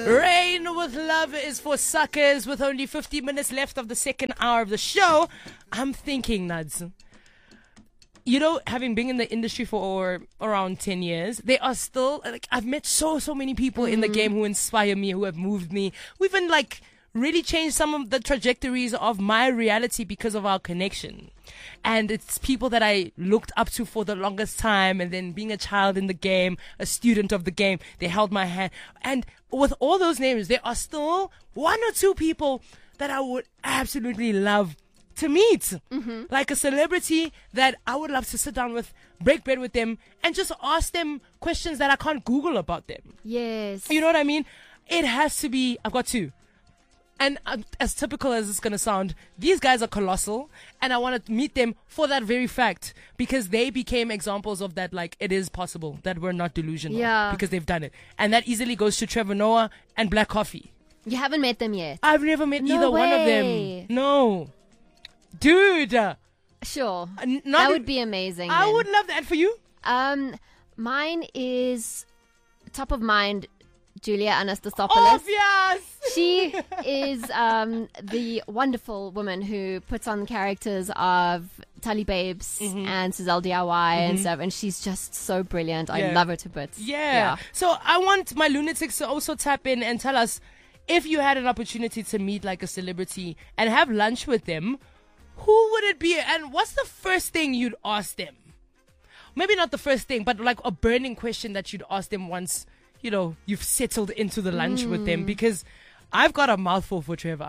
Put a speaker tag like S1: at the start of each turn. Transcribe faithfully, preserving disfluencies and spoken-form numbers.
S1: Rain with Love is for suckers. With only fifty minutes left of the second hour of the show, I'm thinking, Nads, you know, having been in the industry for around ten years, there are still, like, I've met so, so many people mm. in the game who inspire me, who have moved me, who even, like, really changed some of the trajectories of my reality because of our connection. And it's people that I looked up to for the longest time. And then being a child in the game, a student of the game, they held my hand. And with all those names, there are still one or two people that I would absolutely love to meet. Mm-hmm. Like a celebrity that I would love to sit down with, break bread with them, and just ask them questions that I can't Google about them.
S2: Yes.
S1: You know what I mean? It has to be, I've got two. And uh, as typical as it's going to sound, these guys are colossal, and I want to meet them for that very fact, because they became examples of that, like, it is possible, that we're not delusional,
S2: yeah.
S1: because they've done it. And that easily goes to Trevor Noah and Black Coffee.
S2: You haven't met them yet?
S1: I've never met
S2: no
S1: either
S2: way.
S1: one of them. No. Dude.
S2: Sure.
S1: Uh, not
S2: that would be amazing.
S1: I
S2: then.
S1: would love that. For you?
S2: Um, mine is top of mind, Julia Anastasopoulos.
S1: Obvious!
S2: She is um, the wonderful woman who puts on characters of Tally Babes mm-hmm. and Suzelle D I Y mm-hmm. and stuff, and she's just so brilliant. Yeah. I love her to bits.
S1: Yeah.
S2: yeah.
S1: So I want my lunatics to also tap in and tell us, if you had an opportunity to meet like a celebrity and have lunch with them, who would it be? And what's the first thing you'd ask them? Maybe not the first thing, but like a burning question that you'd ask them once, you know, you've settled into the lunch mm. with them. Because I've got a mouthful for Trevor.